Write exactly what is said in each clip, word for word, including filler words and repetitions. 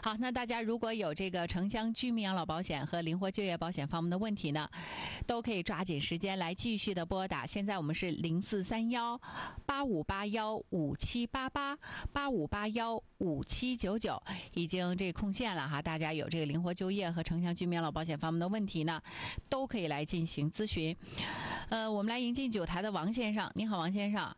好，那大家如果有这个城乡居民养老保险和灵活就业保险方面的问题呢，都可以抓紧时间来继续的拨打。现在我们是零四三幺八五八幺五七八八八五八幺五七九九，已经这空线了哈。大家有这个灵活就业和城乡居民养老保险方面的问题呢，都可以来进行咨询。呃，我们来迎进九台的王先生，你好，王先生。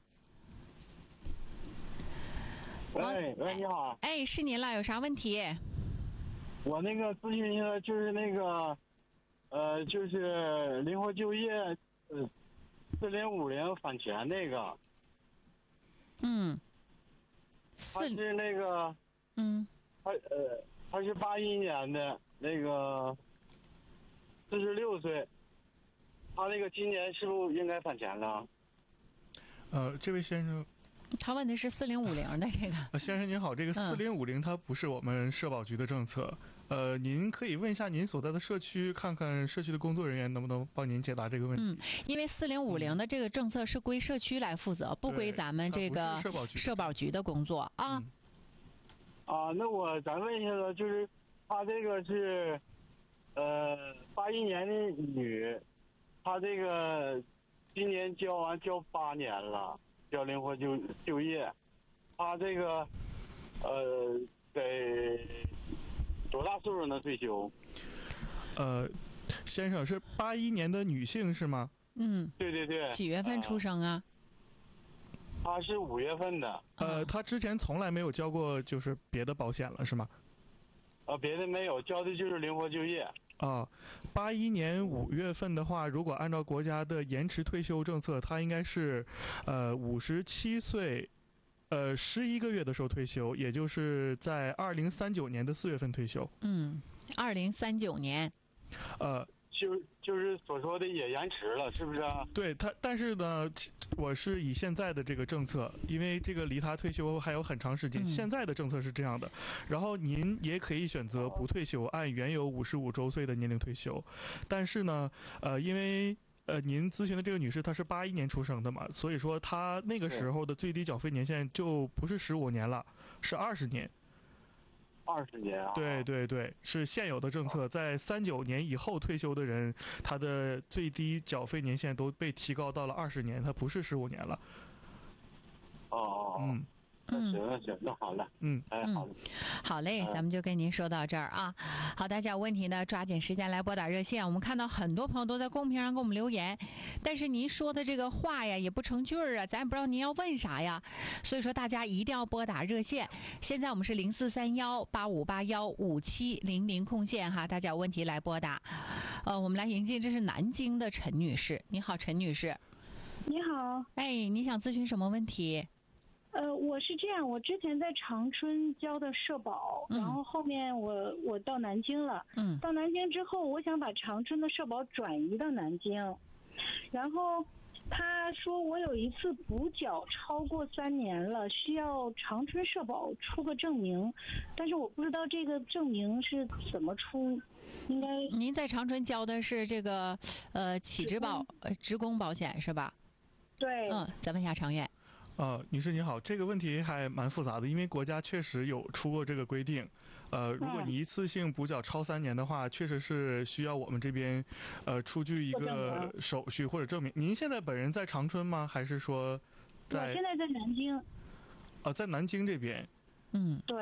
喂喂，你好。 哎，是您了，有啥问题？ 我那个咨询一下，就是那个，呃，就是灵活就业，呃，四零五零返钱那个。 嗯。 他是那个。 嗯。 他呃，他是八一年的，那个四十六岁，他那个今年是不是应该返钱了？ 呃，这位先生。 他问的是四零五零的这个、 呃、先生您好，这个四零五零它不是我们社保局的政策，嗯、呃，您可以问一下您所在的社区，看看社区的工作人员能不能帮您解答这个问题。 嗯，因为四零五零的这个政策是归社区来负责，不归咱们这个社保局社保局的工作啊。 嗯、啊，那我咱问一下子，就是他这个是呃八一年的女，他这个今年交完交八年了。叫灵活就就业，他这个呃得多大岁数能退休？ 呃，先生是八一年的女性是吗？ 嗯， 对对对。 几月份出生啊？ 他、呃、是五月份的。 呃，他之前从来没有交过就是别的保险了是吗？ 呃，别的没有，交的就是灵活就业。 啊，八一年五月份的话，如果按照国家的延迟退休政策，他应该是，呃，五十七岁，呃，十一个月的时候退休，也就是在二零三九年的四月份退休。 嗯，二零三九年。 呃， 就就是所说的也延迟了，是不是啊？ 对他，但是呢，我是以现在的这个政策，因为这个离他退休还有很长时间，嗯、现在的政策是这样的。然后您也可以选择不退休，按原有五十五周岁的年龄退休。但是呢，呃，因为呃您咨询的这个女士她是八一年出生的嘛，所以说她那个时候的最低缴费年限就不是十五年了，是二十年。 二十年啊！ 对对对，是现有的政策，在三九年以后退休的人，他的最低缴费年限都被提高到了二十年，他不是十五年了。 哦哦， 嗯。 那行那行，那好了， 嗯， 哎，好了， 好嘞，咱们就跟您说到这儿啊。好，大家有问题呢，抓紧时间来拨打热线。我们看到很多朋友都在公屏上给我们留言，但是您说的这个话呀，也不成句儿啊，咱也不知道您要问啥呀。所以说，大家一定要拨打热线。现在我们是零四三幺八五八幺五七零零空线哈，大家有问题来拨打。呃，我们来迎接，这是南京的陈女士，你好，陈女士。 你好， 哎，你想咨询什么问题？ 呃，我是这样，我之前在长春交的社保，嗯、然后后面我我到南京了， 嗯， 到南京之后，我想把长春的社保转移到南京，然后他说我有一次补缴超过三年了，需要长春社保出个证明，但是我不知道这个证明是怎么出，应该您在长春交的是这个呃企职保呃职工保险是吧？ 对， 嗯，咱问一下常远。 呃，女士你好，这个问题还蛮复杂的，因为国家确实有出过这个规定。呃，如果你一次性补缴超三年的话，确实是需要我们这边，呃，出具一个手续或者证明。您现在本人在长春吗？还是说在？ 我现在在南京。 呃，在南京这边。 嗯， 对。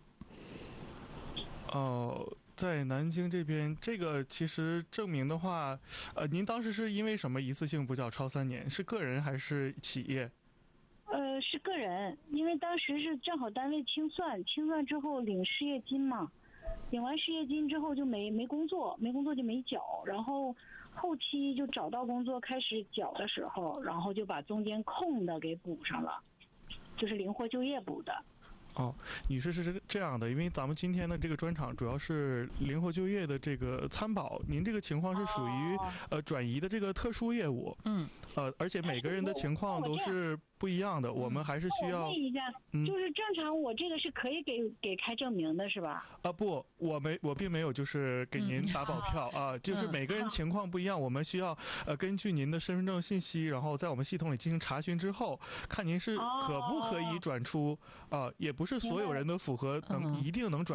哦、呃，在南京这边，这个其实证明的话，呃，您当时是因为什么一次性补缴超三年？是个人还是企业？ 呃，是个人，因为当时是正好单位清算，清算之后领失业金嘛，领完失业金之后就没没工作，没工作就没缴，然后后期就找到工作开始缴的时候，然后就把中间空的给补上了，就是灵活就业补的。 哦，女士是这样的，因为咱们今天的这个专场主要是灵活就业的这个参保，您这个情况是属于、哦、呃转移的这个特殊业务， 嗯， 呃，而且每个人的情况都是不一样的，我们还是需要。 我问一下， 嗯、 就是正常我这个是可以给给开证明的是吧？ 啊不，我没我并没有就是给您打保票、嗯、啊，就是每个人情况不一样，我们需要呃根据您的身份证信息，然后在我们系统里进行查询之后，看您是可不可以转出啊、呃，也不是所有人都符合能、嗯、一定能转